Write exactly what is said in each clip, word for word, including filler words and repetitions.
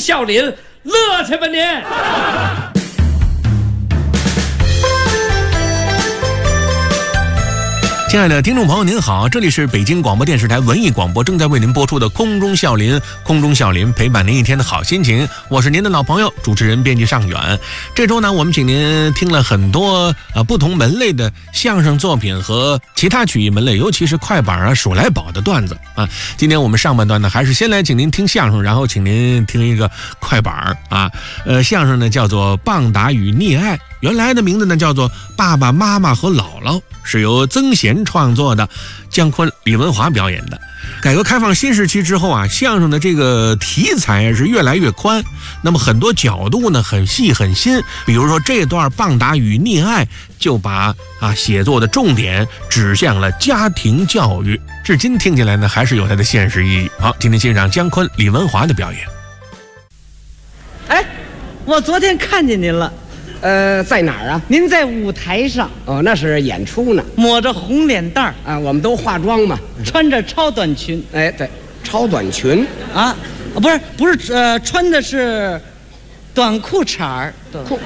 笑林，乐去吧您！ 亲爱的听众朋友您好，这里是北京广播电视台文艺广播正在为您播出的空中笑林，空中笑林陪伴您一天的好心情，我是您的老朋友主持人编辑尚远。这周呢我们请您听了很多呃不同门类的相声作品和其他曲艺门类，尤其是快板啊数来宝的段子啊。今天我们上半段呢还是先来请您听相声，然后请您听一个快板啊。呃相声呢叫做棒打与溺爱，原来的名字呢叫做爸爸妈妈和姥姥，是由曾贤创作的，姜昆、李文华表演的。改革开放新时期之后啊，相声的这个题材是越来越宽，那么很多角度呢很细很新。比如说这段棒打与溺爱就把啊写作的重点指向了家庭教育，至今听起来呢还是有它的现实意义。好，今天欣赏姜昆、李文华的表演。 哎，我昨天看见您了。 呃，在哪儿啊？ 您在舞台上哦，那是演出呢。 抹着红脸蛋儿啊，我们都化妆嘛， 穿着超短裙。 哎，对，超短裙啊，不是不是，呃，穿的是短裤衩儿， 裤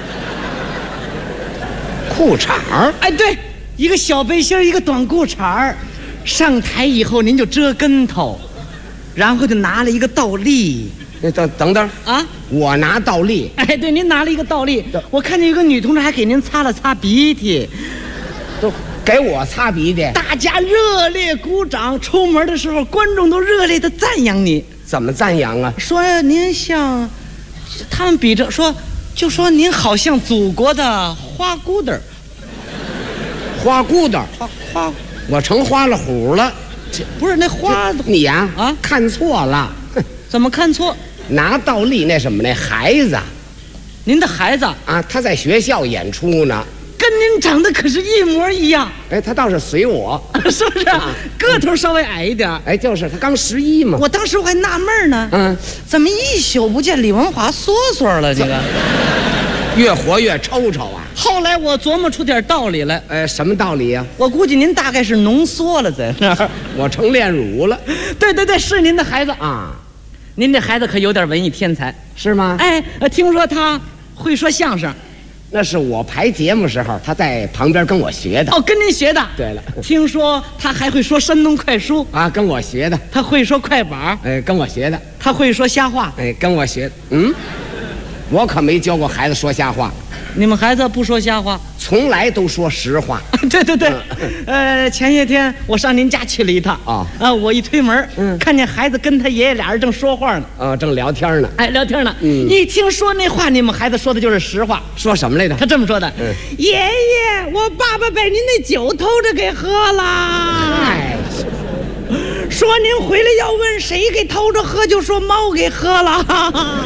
裤衩儿。 哎，对，一个小背心，一个短裤衩儿。上台以后您就折跟头，然后就拿了一个倒立。 等等等啊！ 我拿倒立。 哎，对，您拿了一个倒立。我看见有个女同志还给您擦了擦鼻涕， 都给我擦鼻涕。 大家热烈鼓掌。出门的时候，观众都热烈的赞扬你。 怎么赞扬啊？ 说您像，他们比着说，就说您好像祖国的花骨朵儿。 花骨朵儿， 花花， 我成花了虎了。 不是那花， 你呀啊， 看错了。 怎么看错？ 拿倒立那什么那孩子， 您的孩子啊，他在学校演出呢， 跟您长得可是一模一样。 哎，他倒是随我， 是不是？啊、个头稍微矮一点。 哎，就是他刚十一嘛。 我当时我还纳闷呢， 嗯， 怎么一宿不见李文华缩缩了？这个越活越抽抽啊。 后来我琢磨出点道理来。 呃，什么道理呀、啊？ 我估计您大概是浓缩了在那儿。 我成炼乳了。 对对对，是您的孩子啊。 您这孩子可有点文艺天才， 是吗？ 哎，听说他会说相声， 那是我排节目时候，他在旁边跟我学的。 哦，跟您学的。 对了， 听说他还会说山东快书啊，跟我学的。 他会说快板， 哎，跟我学的。 他会说瞎话， 哎，跟我学。嗯，我可没教过孩子说瞎话。 你们孩子不说瞎话， 从来都说实话。 对对对，呃，前些天我上您家去了一趟啊， 啊，我一推门，嗯，看见孩子跟他爷爷俩人正说话呢， 啊，正聊天呢， 哎，聊天呢， 嗯， 一听说那话，你们孩子说的就是实话。 说什么来着？ 他这么说的， 嗯， 爷爷，我爸爸把您那酒偷着给喝了。 哎， 说您回来要问谁给偷着喝，就说猫给喝了。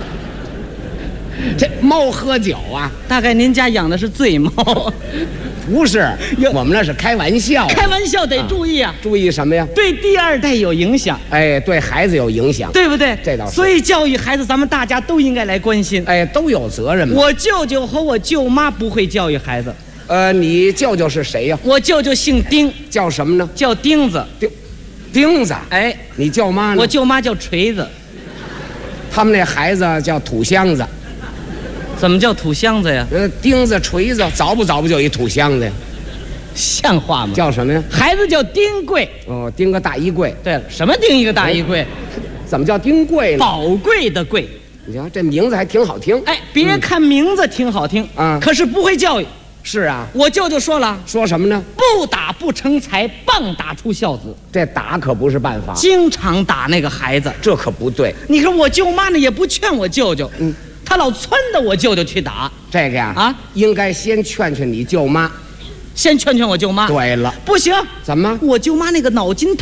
这猫喝酒啊？ 大概您家养的是醉猫。 不是，我们那是开玩笑。 开玩笑得注意啊！ 啊注意什么呀？ 对第二代有影响。 哎，对孩子有影响， 对不对？ 这倒是。 所以教育孩子，咱们大家都应该来关心。 哎，都有责任嘛。 我舅舅和我舅妈不会教育孩子。 呃，你舅舅是谁呀？ 我舅舅姓丁， 叫什么呢？ 叫钉子。 丁，钉子。 哎， 你舅妈呢？ 我舅妈叫锤子。 他们那孩子叫土箱子。 怎么叫土箱子呀？ 呃，钉子、锤子，早不早不就一土箱子呀？ 像话吗？ 叫什么呀？ 孩子叫丁贵。 哦，钉个大衣柜。 对了，什么钉一个大衣柜？ 哎、怎么叫丁贵呢？ 宝贵的贵。 你瞧这名字还挺好听。 哎，别看名字挺好听啊、嗯， 可是不会教育。 是啊， 我舅舅说了， 说什么呢？ 不打不成才，棒打出孝子。 这打可不是办法， 经常打那个孩子， 这可不对。 你看我舅妈呢，也不劝我舅舅， 嗯。 他老撺掇我舅舅去打这个呀啊， 应该先劝劝你舅妈， 先劝劝我舅妈。 对了， 不行， 怎么？ 我舅妈那个脑筋